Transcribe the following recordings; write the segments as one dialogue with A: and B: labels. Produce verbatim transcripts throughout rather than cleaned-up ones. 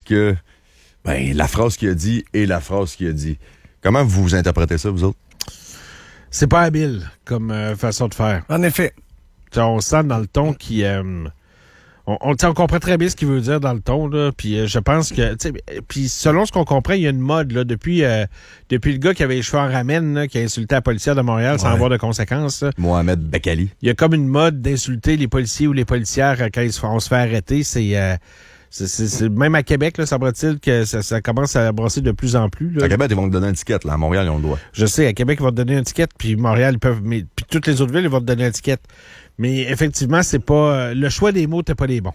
A: que ben, la phrase qu'il a dit est la phrase qu'il a dit. Comment vous interprétez ça, vous autres?
B: C'est pas habile comme euh, façon de faire.
C: En effet.
B: T'sais, on sent dans le ton qui... Euh, on, on, on comprend très bien ce qu'il veut dire dans le ton, là, puis euh, je pense que... Puis selon ce qu'on comprend, il y a une mode, là, depuis, euh, depuis le gars qui avait les cheveux en ramène, là, qui a insulté la policière de Montréal ouais. sans avoir de conséquences. Là.
A: Mohamed Bakali.
B: Il y a comme une mode d'insulter les policiers ou les policières quand ils se, on se fait arrêter. C'est... Euh, C'est, c'est, c'est, même à Québec, là, semble-t-il que ça, ça commence à brasser de plus en plus. Là.
A: À Québec, ils vont te donner un ticket. Là. À Montréal, ils ont le droit.
B: Je sais, à Québec, ils vont te donner un ticket, puis Montréal, ils peuvent... Mais, puis toutes les autres villes, ils vont te donner un ticket. Mais effectivement, c'est pas... Le choix des mots n'était pas les bons.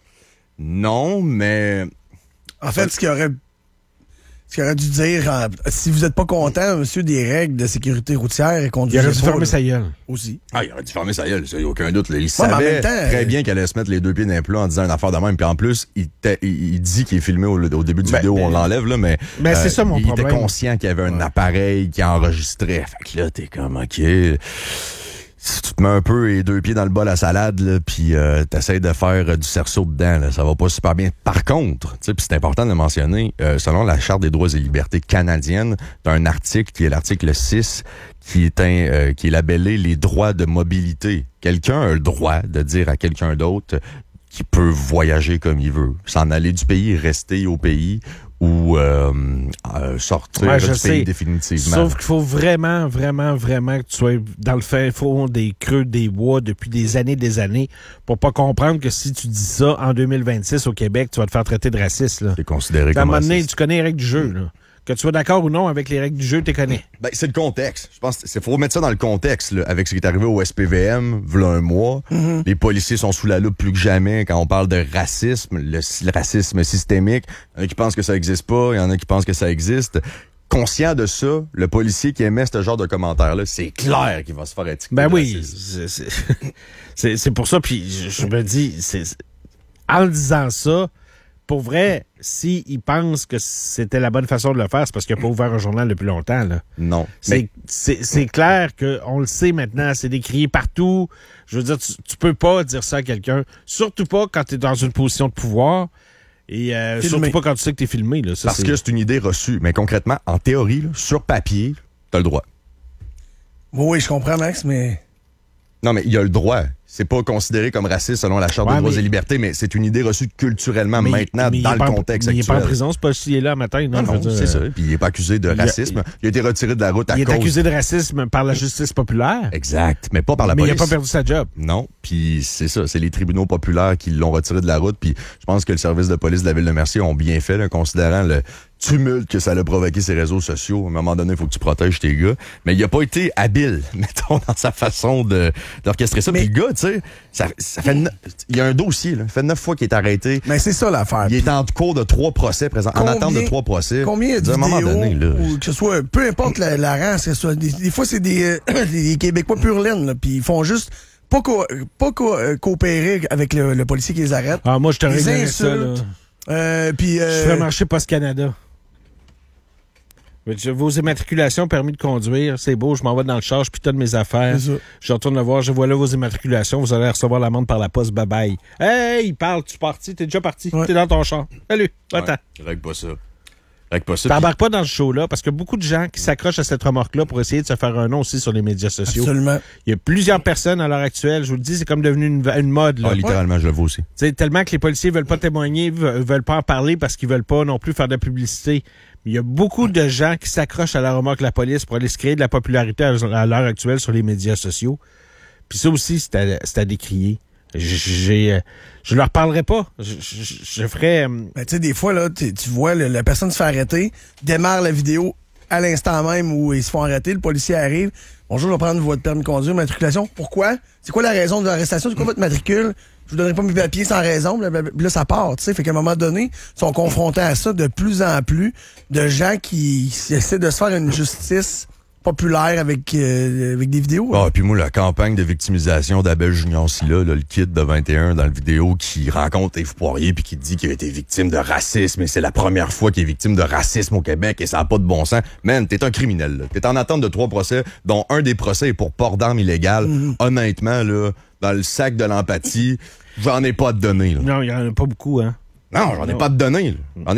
A: Non, mais...
C: En fait, ce qu'il aurait... Ce qu'il aurait dû dire, euh, si vous n'êtes pas content, monsieur, des règles de sécurité routière et conduisez
B: il aurait dû
C: pas,
B: fermer
C: là.
B: sa gueule.
C: Aussi.
A: Ah, il aurait dû fermer sa gueule, il n'y a aucun doute. Là. Il ouais, savait
C: temps,
A: très
C: euh...
A: bien qu'elle allait se mettre les deux pieds dans les plats en disant une affaire de même. Puis en plus, il, il, il dit qu'il est filmé au, au début du
B: ben,
A: vidéo,
B: ben,
A: on l'enlève, là, mais
B: ben, c'est
A: euh,
B: ça, mon
A: il
B: problème.
A: était conscient qu'il y avait un ouais. appareil qui enregistrait. Fait que là, t'es comme, OK... Si tu te mets un peu les deux pieds dans le bol à salade, là, puis euh, t'essayes de faire euh, du cerceau dedans, là, ça va pas super bien. Par contre, puis c'est important de le mentionner, euh, selon la Charte des droits et libertés canadienne, t'as un article qui est l'article six qui est, un, euh, qui est labellé les droits de mobilité. Quelqu'un a le droit de dire à quelqu'un d'autre qu'il peut voyager comme il veut, s'en aller du pays, rester au pays ou euh, euh, sortir
B: ouais,
A: du
B: je
A: pays
B: sais.
A: définitivement.
B: Sauf qu'il faut vraiment, vraiment, vraiment que tu sois dans le fin fond des creux des bois depuis des années des années pour pas comprendre que si tu dis ça en deux mille vingt-six au Québec, tu vas te faire traiter de raciste. Là.
A: C'est considéré
B: à
A: comme
B: un moment donné,
A: raciste.
B: tu connais les règles du jeu. Là. Que tu sois d'accord ou non avec les règles du jeu, tu les connais.
A: Ben, c'est le contexte. Je pense qu'il faut mettre ça dans le contexte, là, avec ce qui est arrivé au S P V M, v'là un mois. Mm-hmm. Les policiers sont sous la loupe plus que jamais quand on parle de racisme, le, le racisme systémique. Il y en a qui pensent que ça existe pas, il y en a qui pensent que ça existe. Conscient de ça, le policier qui émet ce genre de commentaires-là, c'est clair qu'il va se faire étiqueter.
B: Ben oui, c'est, c'est, c'est, c'est pour ça, puis je, je me dis, c'est, en disant ça, pour vrai, s'il pense que c'était la bonne façon de le faire, c'est parce qu'il n'a pas ouvert un journal depuis longtemps. Là.
A: Non.
B: C'est,
A: mais...
B: c'est, c'est clair qu'on le sait maintenant, c'est décrié partout. Je veux dire, tu, tu peux pas dire ça à quelqu'un, surtout pas quand tu es dans une position de pouvoir et euh, surtout pas quand tu sais que tu es filmé. Là. Ça,
A: parce
B: c'est...
A: que c'est une idée reçue. Mais concrètement, en théorie, là, sur papier, tu as le droit.
C: Oui, je comprends, Max, mais...
A: Non, mais il y a le droit. C'est pas considéré comme raciste selon la Charte
B: ouais,
A: des droits
B: mais...
A: et libertés, mais c'est une idée reçue culturellement
B: mais,
A: maintenant
B: mais
A: dans le
B: en,
A: contexte
B: mais
A: actuel.
B: Il n'est pas en prison, c'est pas s'il est là matin. Non,
A: non, non
B: dire,
A: c'est ça. Puis il n'est pas accusé de racisme. Il a, il a été retiré de la route à
B: il
A: cause...
B: Il est accusé de racisme par la justice populaire.
A: Exact, mais pas par la
B: mais
A: police.
B: Mais il n'a pas perdu sa job.
A: Non, puis c'est ça. C'est les tribunaux populaires qui l'ont retiré de la route. Puis je pense que le service de police de la Ville de Mercier ont bien fait, là, considérant le tumulte que ça a provoqué ces réseaux sociaux. À un moment donné, il faut que tu protèges tes gars. Mais il a pas été habile, mettons, dans sa façon de, d'orchestrer ça. Mais... Puis le gars, tu sais, ça, ça fait... Ne... Il y a un dossier, là. Ça fait neuf fois qu'il est arrêté.
C: Mais c'est ça l'affaire.
A: Il est en cours de trois procès présents. En attente de trois procès.
C: Combien de
A: à un moment donné, là.
C: Ou que ce soit, peu importe la, la race, que ce soit, des, des fois, c'est des, euh, des Québécois pur laine, là, puis ils font juste pas, co- pas co- coopérer avec le, le policier qui les arrête.
B: Ah, moi, je te réglerais ça, là.
C: Euh, puis, euh...
B: Je ferais marcher Post Canada. Vos immatriculations, permis de conduire, c'est beau, je m'en vais dans le char, je pitonne mes affaires. Je retourne le voir, je vois là vos immatriculations, vous allez recevoir l'amende par la poste, bye bye. Hey, il parle, tu es parti, t'es déjà parti, ouais. T'es dans ton char. Salut, va-t'en.
A: Ouais, règle pas ça. Règle pas ça.
B: T'embarques pas dans ce show-là, parce que beaucoup de gens qui s'accrochent à cette remorque-là pour essayer de se faire un nom aussi sur les médias sociaux.
C: Absolument.
B: Il y a plusieurs personnes à l'heure actuelle, je vous le dis, c'est comme devenu une, une mode. Là.
A: Ah, littéralement, ouais. Je le vois aussi.
B: T'sais, tellement que les policiers veulent pas témoigner, veulent, veulent pas en parler parce qu'ils veulent pas non plus faire de publicité. Il y a beaucoup de gens qui s'accrochent à la remorque de la police pour aller se créer de la popularité à l'heure actuelle sur les médias sociaux. Puis ça aussi, c'est à, c'est à décrier. J'ai, je leur parlerai pas. Je, je, je ferais...
C: Ben, tu sais, des fois, là, tu vois, le, la personne se fait arrêter, démarre la vidéo à l'instant même où ils se font arrêter, le policier arrive. Bonjour, je vais prendre votre permis de conduire, matriculation. Pourquoi? C'est quoi la raison de l'arrestation? C'est quoi votre matricule? Je vous donnerai pas mes papiers sans raison. Blablabla. Là, ça part, tu sais. Fait qu'à un moment donné, ils sont confrontés à ça de plus en plus de gens qui essaient de se faire une justice populaire avec, euh, avec des vidéos.
A: Ah, puis moi, la campagne de victimisation d'Abel Junior Silla, là, le kid de vingt et un dans la vidéo qui rencontre Yves Poirier puis qui dit qu'il a été victime de racisme et c'est la première fois qu'il est victime de racisme au Québec et ça n'a pas de bon sens. Man, t'es un criminel, là. T'es en attente de trois procès, dont un des procès est pour port d'armes illégales. Mm-hmm. Honnêtement, là, dans le sac de l'empathie, j'en ai pas de données, là.
B: Non, il y en a pas beaucoup, hein.
A: Non, j'en ai non. pas de données, là.